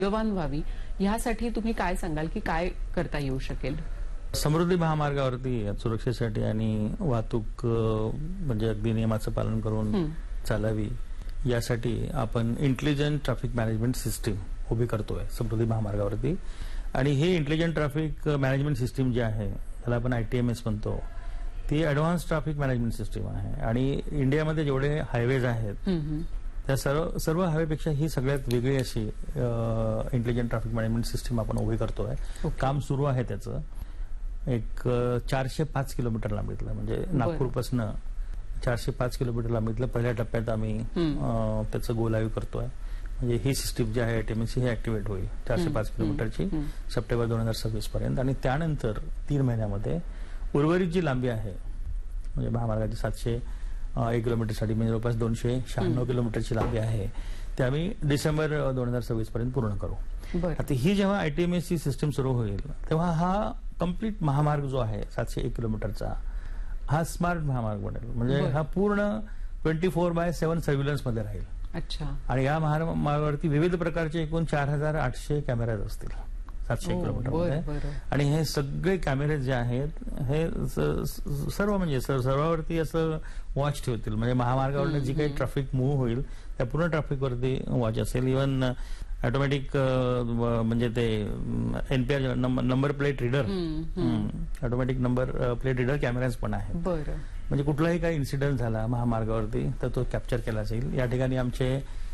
वेगवान व्हावी यासाठी तुम्ही काय सांगाल की काय करता येऊ शकेल? समृद्धी महामार्गावरती सुरक्षेसाठी आणि वाहतूक म्हणजे अगदी नियमाचं पालन करून चालावी यासाठी आपण इंटेलिजंट ट्रॅफिक मॅनेजमेंट सिस्टीम उभी करतोय समृद्धी महामार्गावरती. आणि हे इंटेलिजंट ट्रॅफिक मॅनेजमेंट सिस्टीम जी आहे त्याला आपण ITMS म्हणतो, ती ऍडव्हान्स ट्रॅफिक मॅनेजमेंट सिस्टीम आहे. आणि इंडियामध्ये जेवढे हायवेज आहेत त्या सर्व हायवेपेक्षा ही सगळ्यात वेगळी अशी इंटेलिजंट ट्रॅफिक मॅनेजमेंट सिस्टीम आपण उभी करतोय. काम सुरू आहे त्याचं. एक 405 किलोमीटर लांबीतलं म्हणजे नागपूरपासून 405 किलोमीटर लांबीतलं पहिल्या टप्प्यात आम्ही त्याचं गो लाईव्ह करतोय. म्हणजे ही सिस्टीम जी आहे ITMS ही ऍक्टिव्हेट होईल 405 किलोमीटरची सप्टेंबर 2026 पर्यंत. आणि त्यानंतर 3 महिन्यामध्ये उर्वरित जी लांबी आहे म्हणजे महामार्गाची 701 किलोमीटरसाठी म्हणजे जवळपास 296 किलोमीटरची लांबी आहे ती आम्ही डिसेंबर 2026 पर्यंत पूर्ण करू. आता ही जेव्हा ITMS ची सिस्टीम सुरू होईल तेव्हा हा कम्प्लीट महामार्ग जो आहे 701 किलोमीटरचा हा स्मार्ट महामार्ग बनेल. म्हणजे हा पूर्ण 24/7 सर्व्हिलन्स मध्ये राहील. अच्छा. आणि या महामार्गावरती विविध प्रकारचे एकूण 4800 कॅमेराज असतील 700 किलोमीटरमध्ये. आणि हे सगळे कॅमेरे जे आहेत हे सर्व म्हणजे सर्वांवरती असं वॉच ठेवतील. म्हणजे महामार्गावर जी काही ट्रॅफिक मूव्ह होईल त्या पूर्ण ट्रॅफिकवरती वॉच असेल. इव्हन ऑटोमॅटिक म्हणजे ते NPR number plate reader, automatic number plate reader cameras पण आहेत. म्हणजे कुठलाही काही इन्सिडेंट झाला महामार्गावरती तर तो कॅप्चर केला जाईल. या ठिकाणी आमचे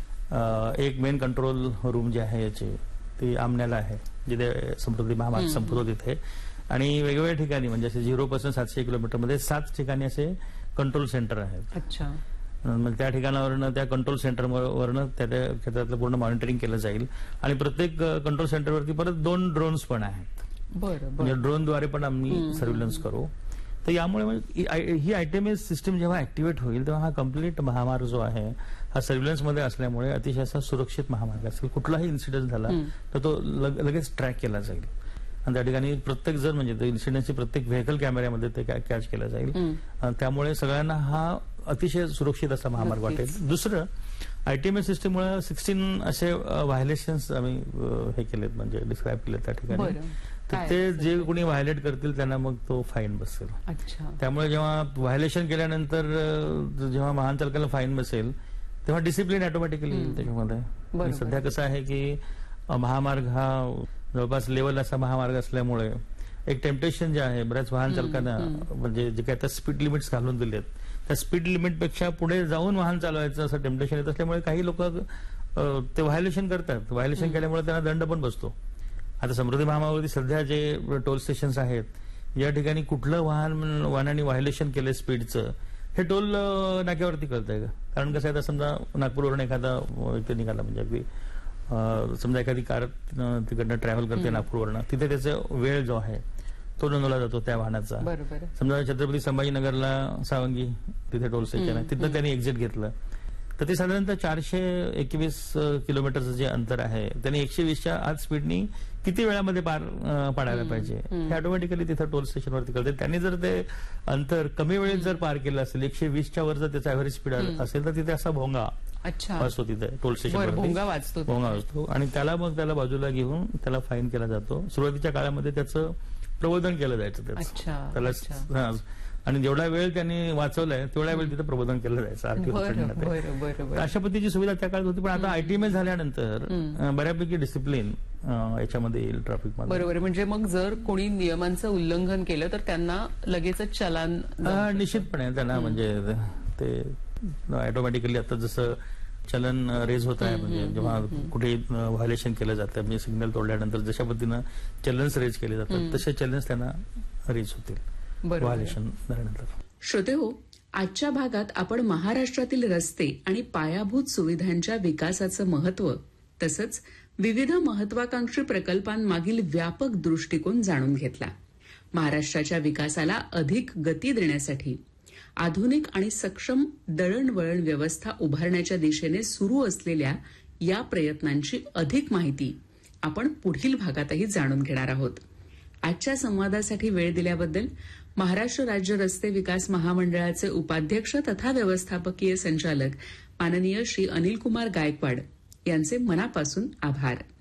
एक मेन कंट्रोल रूम जे आहे याची ती आमण्याला आहे जिथे समृद्धी महामार्ग संपतो तिथे. आणि वेगवेगळ्या ठिकाणी म्हणजे असे 0 700 किलोमीटरमध्ये 7 ठिकाणी असे कंट्रोल सेंटर आहेत. अच्छा. मग त्या ठिकाणावरनं त्या कंट्रोल सेंटरवरनं त्याच्यातलं पूर्ण मॉनिटरिंग केलं जाईल. आणि प्रत्येक कंट्रोल सेंटरवरती परत 2 ड्रोन्स पण आहेत. म्हणजे ड्रोनद्वारे पण आम्ही सर्व्हिलन्स करू. तर यामुळे ही ITMS सिस्टीम जेव्हा ऍक्टिव्हेट होईल तेव्हा हा कम्प्लीट महामार्ग जो आहे हा सर्व्हिलन्स मध्ये असल्यामुळे अतिशय असा सुरक्षित महामार्ग असेल. कुठलाही इन्सिडेंट झाला तर तो लगेच ट्रॅक केला जाईल. आणि त्या ठिकाणी प्रत्येक जण म्हणजे इन्सिडेंटची प्रत्येक व्हेकल कॅमेऱ्यामध्ये ते कॅच केलं जाईल. त्यामुळे सगळ्यांना हा अतिशय सुरक्षित असा महामार्ग वाटेल. दुसरं ITMS सिस्टीममुळे 16 असे व्हायलेशन्स आम्ही हे केलेत म्हणजे डिस्क्राईब केलेत त्या ठिकाणी. तर ते जे कोणी व्हायलेट करतील त्यांना मग तो फाईन बसेल. त्यामुळे जेव्हा व्हायलेशन केल्यानंतर जेव्हा वाहन चालकाला फाईन बसेल तेव्हा डिसिप्लिन ऑटोमॅटिकली येईल त्याच्यामध्ये. सध्या कसं आहे की महामार्ग हा जवळपास लेवल असा महामार्ग असल्यामुळे एक टेम्पटेशन जे आहे बऱ्याच वाहन चालकांना म्हणजे जे काय आता स्पीड लिमिट्स घालून दिलेत त्या स्पीड लिमिटपेक्षा पुढे जाऊन वाहन चालवायचं असं टेम्पटेशन येत असल्यामुळे काही लोक ते व्हायलेशन करतात. व्हायलेशन केल्यामुळे त्यांना दंड पण बसतो. आता समृद्धी महामार्गावरती सध्या जे टोल स्टेशन्स आहेत या ठिकाणी कुठलं वाहनाने व्हायलेशन केलं स्पीडचं हे टोल नाक्यावरती कळतंय का? कारण कसं आहे आता समजा नागपूरवरून एखादा व्यक्ती निघाला म्हणजे अगदी समजा एखादी कार तिकडनं ट्रॅव्हल करते नागपूरवरनं तिथे त्याचा वेळ जो आहे तो नोंदवला जातो त्या वाहनाचा. समजा छत्रपती संभाजीनगरला सावंगी तिथे टोल स्टेशन आहे तिथं त्यांनी एक्झिट घेतलं तर ते साधारणतः 421 किलोमीटरचं जे अंतर आहे त्यांनी 120च्या आत स्पीडनी किती वेळामध्ये पार पाडायला पाहिजे हे ऑटोमॅटिकली तिथं टोल स्टेशनवरती कळते. त्यांनी जर ते अंतर कमी वेळेत जर पार केलं असेल 120च्या वर जर त्याचा ऍव्हरेज स्पीड असेल तर तिथे असा भोंगा वाजतो तिथे टोल स्टेशनवर भोंगा वाजतो. आणि त्याला बाजूला घेऊन त्याला फाईन केला जातो. सुरुवातीच्या काळामध्ये त्याचं प्रबोधन केलं जायचं त्याला. आणि जेवढा वेळ त्यांनी वाचवलाय तेवढा वेळ तिथे प्रबोधन केलं जायचं आरटीओ. अशा पद्धतीची सुविधा त्या काळात होती. पण आता ITMS झाल्यानंतर बऱ्यापैकी डिसिप्लिन याच्यामध्ये येईल ट्रॅफिकमध्ये. बरोबर. म्हणजे मग जर कोणी नियमांचं उल्लंघन केलं तर त्यांना लगेचच चलान निश्चितपणे त्यांना म्हणजे ते ऑटोमॅटिकली आता जसं चलन रेज होत आहे म्हणजे जेव्हा कुठे व्हायलेशन केलं जातं म्हणजे सिग्नल तोडल्यानंतर जशा पद्धतीनं चलन्स रेज केले जातात तसे चलन्स त्यांना रेज होतील व्हायलेशन झाल्यानंतर. श्रोतेहो, आजच्या भागात आपण महाराष्ट्रातील रस्ते आणि पायाभूत सुविधांच्या विकासाचं महत्व तसंच विविध महत्वाकांक्षी प्रकल्पांमागील व्यापक दृष्टिकोन जाणून घेतला. महाराष्ट्राच्या विकासाला अधिक गती देण्यासाठी आधुनिक आणि सक्षम दळणवळण व्यवस्था उभारण्याच्या दिशेने सुरू असलेल्या या प्रयत्नांची अधिक माहिती आपण पुढील भागातही जाणून घेणार आहोत. आजच्या संवादासाठी वेळ दिल्याबद्दल महाराष्ट्र राज्य रस्ते विकास महामंडळाचे उपाध्यक्ष तथा व्यवस्थापकीय संचालक माननीय श्री अनिल कुमार गायकवाड यांचे मनापासून आभार.